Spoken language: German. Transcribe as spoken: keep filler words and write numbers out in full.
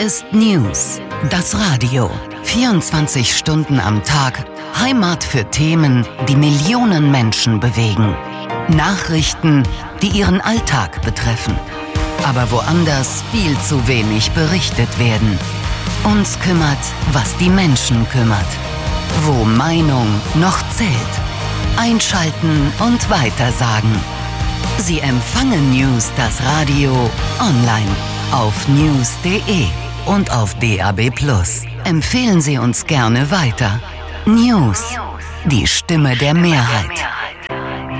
ist News, das Radio. vierundzwanzig Stunden am Tag, Heimat für Themen, die Millionen Menschen bewegen. Nachrichten, die ihren Alltag betreffen. Aber woanders viel zu wenig berichtet werden. Uns kümmert, was die Menschen kümmert. Wo Meinung noch zählt. Einschalten und weitersagen. Sie empfangen News, das Radio, online, auf news punkt de und auf D A B plus. Empfehlen Sie uns gerne weiter. News, die Stimme der Mehrheit.